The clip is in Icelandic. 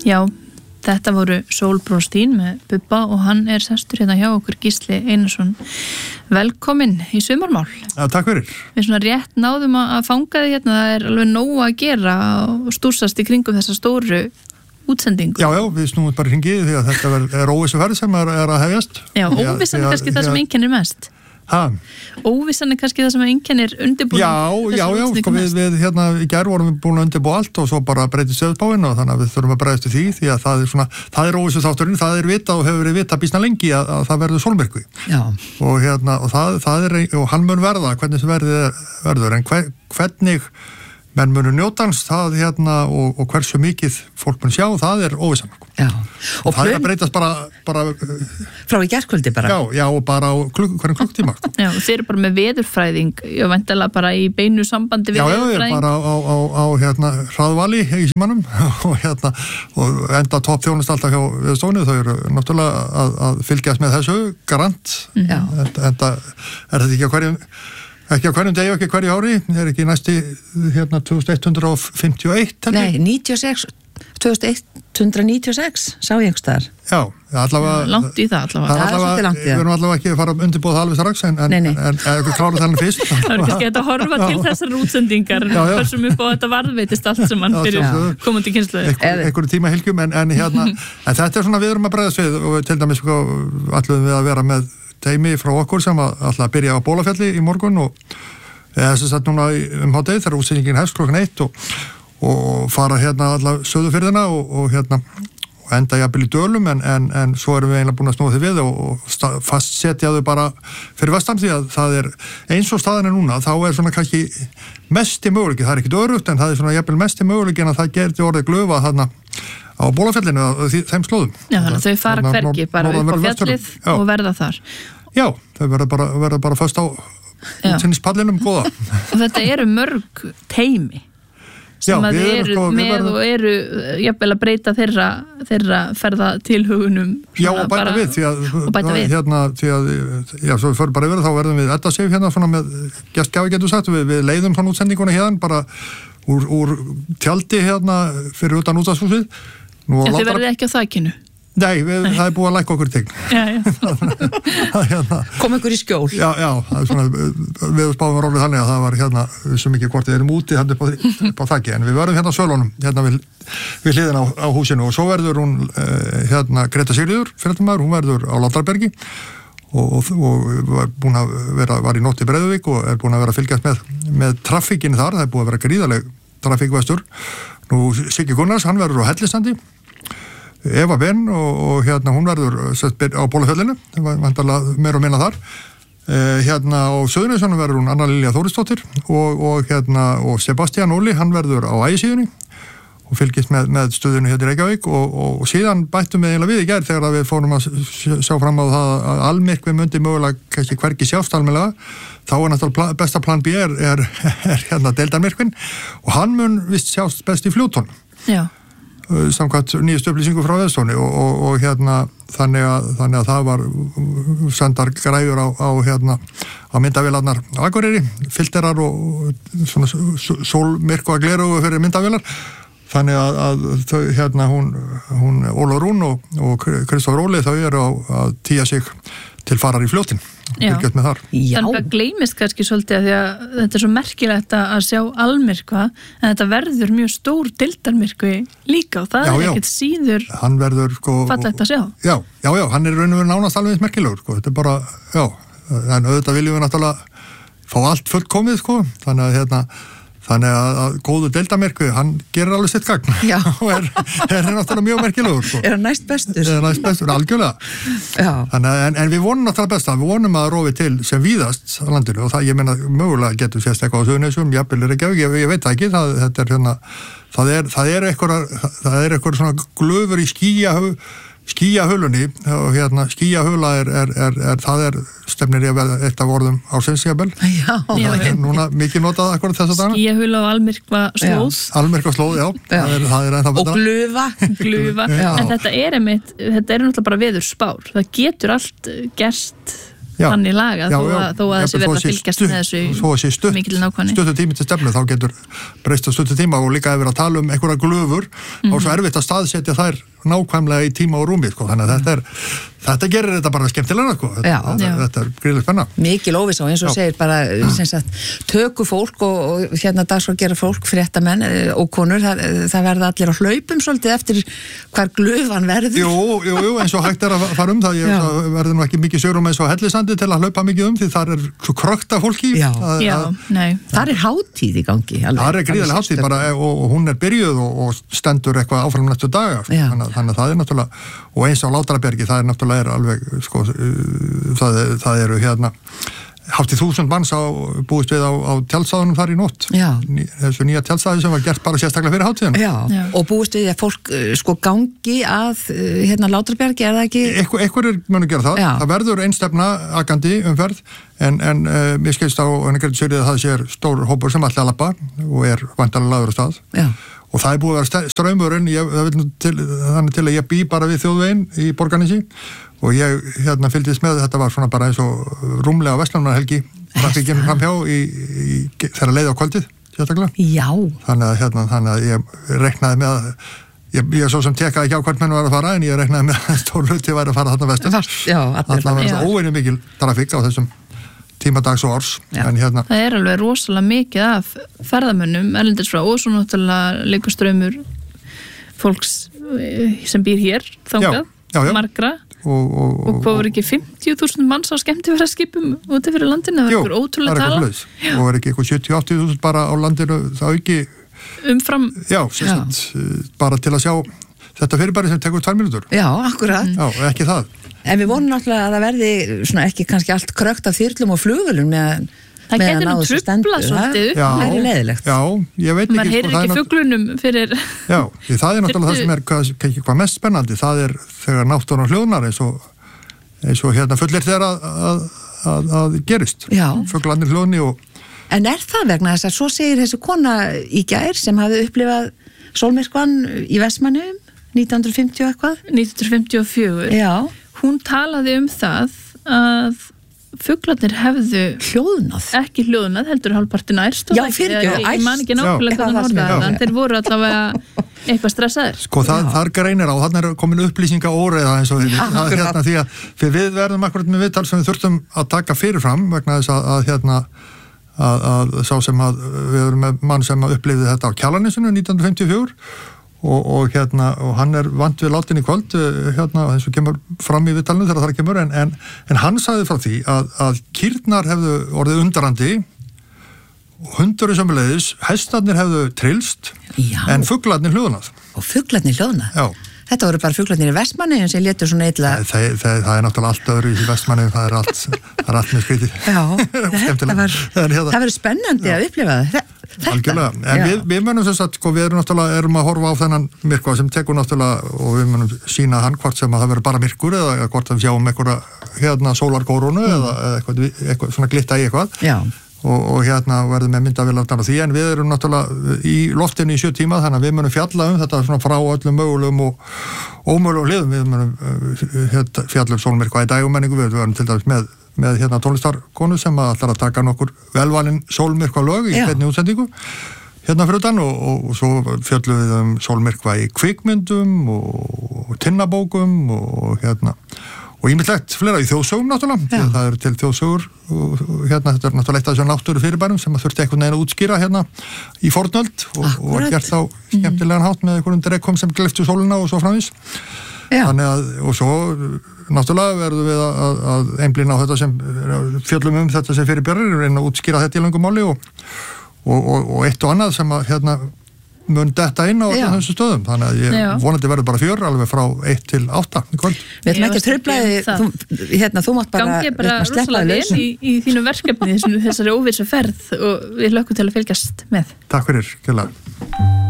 Já, þetta voru Sólbróstín með Bubba og hann sestur hérna hjá okkur Gísli Einarsson. Velkomin í sumarmál. Já, takk fyrir. Við svona rétt náðum að fanga þig hérna, það alveg nóg að gera og stúrsast í kringum þessa stóru útsendingu. Já, við snúum bara hringið því að þetta óvissuferð sem að hefjast. Já, óvissan kannski það sem einkennir mest. Óvissan kannski það sem einkennir undirbúning. Já, sko við hérna í gær vorum við búin að undirbúa allt og svo bara breytist veðurspáin og þannig að við þurfum að bregðast við því að það svona, það óvissu þátturinn, það vitað og hefur verið vitað býsna lengi að það verður sólmyrkvi. Já. Og hérna, og það og hann mun verða, hvernig sem verður, en hvernig menn munu njótans, það hérna og hversu mikið fólk mun sjá, það óvissan. Já. Og það að breytast bara frá í gærkvöldi bara. Já, og bara á hverjum klukktíma. Já, þeir eru bara með veðurfræðing, ég væntanlega bara í beinu sambandi við veðurfræðing. Já, bara á hérna hraðvali í símanum og enda topp þjónust alltaf hjá Veðurstofunni, þau eru náttúrulega að fylgjast með þessu garant. Já. Enda þetta ekki á hverjum degi og ekki hverju ári, ekki næsti 2151 Nei, 2196 sá ég einhvers staðar. Já, allavega langt í það allavega. Við erum allavega ekki að fara að undirbúa það alveg strax en ekki klára þennan fyrst. Það er kannski að horfa til þessar útsendingar hversum upp á þetta varðveitist allt sem hann fyrir komandi kynslóðir. Einhverju tímahylgjum en þetta svona við erum að bregðast við og til dæmis ætluðum við að vera með teimi frá okkur sem ætla að byrja á Bólafjalli í morgun og þess að núna hádegi þegar útsendingin hefst klukkan 1 og fara hérna alla Suðurfirðina og enda jafnvel í Dölum en svo erum við eiginlega búin að snúa þau við og fastsetja þau bara fyrir vestan því að það eins og staðan núna, þá svona kannski mesti möguleiki, það ekki örugt en það svona jafnvel mesti möguleiki en að það gerði orðið glöfa þarna á Bólafjallinu og þeim slóðum. Já, þannig að þau fara hvergi bara upp á fjallið og verða þar. Já, þau verða bara föst á útsinnispallinum góða. Og þetta eru mörg teimi sem að eru með og eru jafnvel að breyta þeirra ferðatilhugunum. Já, og bæta við því að svo við förum bara yfir þá verðum við Edda Sif hérna svona með gestgjafi getur sagt, við leiðum svona útsendinguna hérna bara úr tjaldi hérna fyrir utan útvarpshúsið. En þið verðið ekki á þakinu? Nei, það búið að lækka okkur tegn. Kom ykkur í skjól? Já, það svona, við spáðum að rólið þannig að það var hérna, svo mikið hvort við erum úti hann upp á þakki, en við verðum hérna á Sölunum, hérna við hliðin á húsinu og svo verður hún, Greta Sigríður, fyrirtamaður, hún verður á Látrarbergi og var í nótt í Breiðuvík og búin að vera að fylgjast með traffíkinni þar, það búið að vera gríðaleg traffíkvestur. Nú Siggi Gunnars, hann verður á Hellistandi, Eva Ben og hún verður á Bólafjallinu, það var vantarlega meira og minna þar. Á Suðurnesjunum verður hún Anna Lilja Þórisdóttir og Sebastian Óli, hann verður á Ægisíðunni og fylgist með stöðinu hérna í Reykjavík og síðan bættum við eiginlega við í gær þegar við fórum að sjá fram á það að almyrkvi myndi mögulega kannski hvergi sjást almennilega, þá náttúrulega besta plan B er deildarmyrkvin og hann mun vist sjást best í Fljóton. Já. Samkvæmt nýjust upplýsingu frá Veðurstofunni og þannig að það var sendar græjur á myndavélarnar Akureyri, filterar og svona sólmyrkva glerugu fyrir myndavélar. Þannig að þau hún Óla Rún og Kristofur Óli þau eru að tía sig til farar í Fljótin. Fylgjast með þar. Þannig að gleymist kannski svolítið að því að þetta svo merkilegt að sjá almyrkva en þetta verður mjög stór deildarmyrkvi líka og það ekkert síður fallegt að sjá. Já, hann raun og veru nánast alveg eins merkilegur þetta bara, en auðvitað viljum við náttúrulega fá allt fullkomið þannig að góðu deildarmyrkvi, hann gerir alveg sitt gagn og er náttúrulega mjög merkilegur. Er hann næst bestur? Er hann næst bestur, algjörlega. En við vonum náttúrulega besta, við vonum að rofi til sem víðast á landinu og það, ég meina, mögulega getur sést eitthvað á Suðurnesjum, jafnvel Reykjavík, ég veit það ekki, það er eitthvað svona glöfur í skýjahölunni og skýjahöla það stefnir ég að eitt af orðum ársins jafnvel. Núna mikið notað akkurat þessa dagana. Skýjahöla og almyrkva slóð. Almyrkva slóð, já. Það er ennþá betra. Og glufa. En þetta er náttúrulega bara veðurspár. Það getur allt gerst þannig laga þó að þessi verða að fylgjast með þessu mikil nákvæmni. Stuttu tími til stefnu, þá getur breyst á stuttu tíma og líka ef við að tala um einhverja glöfur og svo erfitt að staðsetja þær nákvæmlega í tíma og rúmi, sko. Þannig að þetta gerir þetta bara skemmtilega, sko. Þetta er gríðlega spenna. Mikil óvissa og eins og segir bara töku fólk og hérna dagsfólk gera fólk, fréttamenn og konur, það verða allir á hlaupum svolítið eftir hvar glöfan verður. Jú, eins og hægt er að fara um það. Verður nú ekki mikið sjórum eins og Hellisandi til að hlaupa mikið því þar er svo krökta fólki. Þar er hátíð í gangi. Það er gríðlega hátíð bara og hún er byrjuð og stendur eitthvað áfram næstu daga. Þannig að það er náttúrulega, og eins á Látrabjargi, það er náttúrulega alveg, sko, það eru hérna hátt í 1000 manns búist við á tjaldstæðunum þar í nótt. Þessu nýja tjaldstæði sem var gert bara sérstaklega fyrir hátíðina. Já, og búist við að fólk sko gangi að hérna Látrabjargi, er það ekki? Einhverjir munu gera það. Það verður einstefna akandi umferð, en mér skilst á Greta Sigríði að það sé stór hópur sem ætli að labba og er væntanlega lagður á stað. Já. Og það er búið að vera straumurinn, þannig til að ég bý bara við þjóðveginn í Borgarnesi og ég fylgdist með, þetta var svona bara eins og rúmlega verslunarhelgi, trafikkinn framhjá þegar leið á kvöldið, sérstaklega. Já. Þannig að ég reiknaði með að, ég svo sem tekaði ekki á hvert menn var að fara, en ég reiknaði með að stór hluti væri að fara þarna vestur. Það var svo óvenju mikil trafík á þessum tíma dags og árs. Það er alveg rosalega mikið af ferðamönnum erlendis frá og svo náttúrulega leikur straumur fólks sem býr hér þangað, margra og hvað voru ekki 50.000 manns á skemmtiferðaskipum úti fyrir landinu, það var ótrúlega tala og var ekki eitthvað 70-80.000 bara á landinu, það ekki umfram bara til að sjá þetta fyrirbæri sem tekur 2 mínútur. Já, akkurat. Já, ekki það. En við vonum náttúrulega að það verði svona ekki kannski allt krökt af þyrlum og flugulum með það getur nú truflað svolítið upp. Það er leiðilegt. Já, ég veit ekki. Man heyrir ekki fuglunum fyrir. Já, því það er náttúrulega það sem er hvað mest spennandi. Það er þegar náttúran hljóðnar eins og hérna fullir þegar að gerist. Já. Fuglarnir hljóðni og... En er það vegna þess að svo segir þessi kona í gær sem hafði upplifað sólmyrkvann í Vestmannaeyjum 1950 eitthvað? 1954. Já. Hún talaði um það að fuglarnir hefðu ekki hljóðnað, heldur hálfpartin ærst. Já, fyrirgefðu, ég man ekki nákvæmlega hvernig hann orðaði það, en þeir voru allavega eitthvað stressaðir. Sko, þar greinir á, þannig er komin upplýsinga óreiða eins og því að við verðum akkurat með viðtal sem við þurftum að taka fyrirfram vegna þess að sá sem að við erum með mann sem upplifði þetta á Kjalarnesinu 1954 og hann er vant við látin í kvöld eins og kemur fram í viðtalinu þegar það kemur en hann sagði frá því að kýrnar hefðu orðið undrandi hundurinn sömuleiðis, hestarnir hefðu trilst en fuglarnir hljóðnað. Og fuglarnir hljóðnað? Já. Þetta voru bara fuglarnir í Vestmannaeyjum sem létu svona illa... Það er náttúrulega allt öðru í Vestmannaeyjum, það er allt með skrítið. Já, það verður spennandi að upplifa það. Algjörlega, en við munum þess að við erum að horfa á þennan myrkva sem tekur náttúrulega og við munum sína hann hvort sem að það verður bara myrkur eða hvort við sjáum einhverja sólarkórónu eða eitthvað svona glitta í eitthvað. Já. Og verðum með myndavélar á því en við erum náttúrulega í loftinu í 7 tíma þannig að við munum fjalla þetta svona frá öllum mögulegum og ómögulegum hliðum við munum fjalla sólmyrkva í dægumenningu við verðum til dæmis með tónlistarkonu sem ætlar að taka nokkur velvalin sólmyrkva lög í beinni útsendingu fyrir utan og svo fjöllum við sólmyrkva í kvikmyndum og tinnabókum og ýmislegt flera í þjóðsögum náttúrulega, það eru til þjóðsögur og þetta er náttúrulega eitt af þessum náttúru fyrirbærum sem að þurfti einhvern veginn að útskýra í fornöld og gert þá skemmtilegan hátt með einhverjum drekkum sem gleyptu sólina og svo framvís. Þannig að, og svo náttúrulega verðum við að einblína á þetta sem fjöllum þetta sem fyrirbærir, reyna að útskýra þetta í löngum máli og eitt og annað sem að mun detta inn á þessu stöðum þannig að ég vonandi verður bara 4 alveg frá 1 til 8 í kvöld. Við ætlum ekki að trufla þú mátt bara sleppa vel í þínu verkefni þessari óvissu ferð og við hlökkum til að fylgjast með. Takk fyrir, kjærlega.